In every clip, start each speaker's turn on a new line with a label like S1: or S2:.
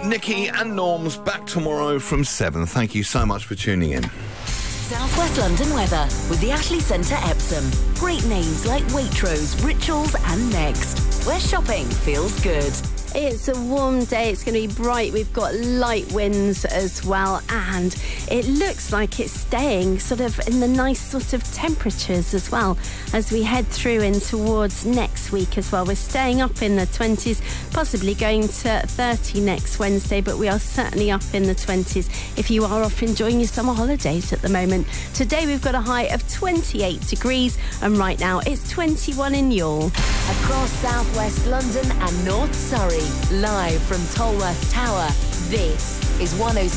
S1: Nikki and Norm's back tomorrow from 7. Thank you so much for tuning in.
S2: South West London weather with the Ashley Centre Epsom. Great names like Waitrose, Rituals and Next, where shopping feels good.
S3: It's a warm day. It's going to be bright. We've got light winds as well, and it looks like it's staying sort of in the nice sort of temperatures as well as we head through in towards next week as well. We're staying up in the 20s, possibly going to 30 next Wednesday, but we are certainly up in the 20s if you are off enjoying your summer holidays at the moment. Today we've got a high of 28 degrees, and right now it's 21 in Youghal.
S2: Across South West London and North Surrey, live from Tolworth Tower, this is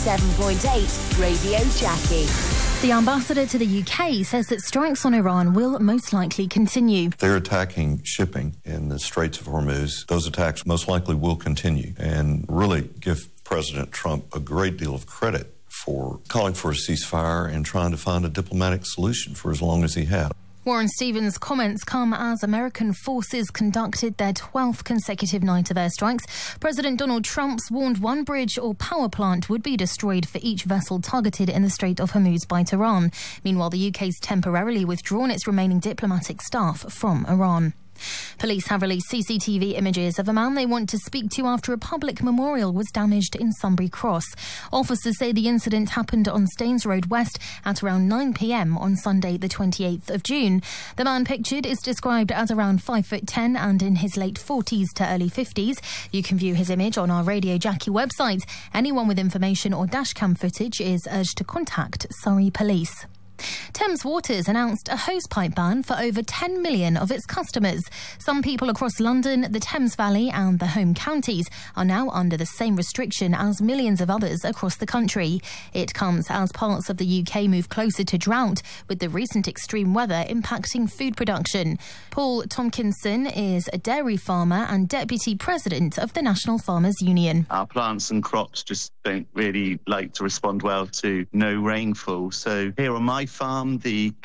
S2: 107.8 Radio Jackie.
S4: The ambassador to the UK says that strikes on Iran will most likely continue.
S5: They're attacking shipping in the Straits of Hormuz. Those attacks most likely will continue, and really give President Trump a great deal of credit for calling for a ceasefire and trying to find a diplomatic solution for as long as he had.
S4: Warren Stevens' comments come as American forces conducted their 12th consecutive night of airstrikes. President Donald Trump's warned one bridge or power plant would be destroyed for each vessel targeted in the Strait of Hormuz by Tehran. Meanwhile, the UK's temporarily withdrawn its remaining diplomatic staff from Iran. Police have released CCTV images of a man they want to speak to after a public memorial was damaged in Sunbury Cross. Officers say the incident happened on Staines Road West at around 9 p.m. on Sunday the 28th of June. The man pictured is described as around 5'10" and in his late 40s to early 50s. You can view his image on our Radio Jackie website. Anyone with information or dashcam footage is urged to contact Surrey Police. Thames Waters announced a hosepipe ban for over 10 million of its customers. Some people across London, the Thames Valley and the home counties are now under the same restriction as millions of others across the country. It comes as parts of the UK move closer to drought, with the recent extreme weather impacting food production. Paul Tomkinson is a dairy farmer and deputy president of the National Farmers Union.
S6: Our plants and crops just don't really like to respond well to no rainfall. So here on my farm, the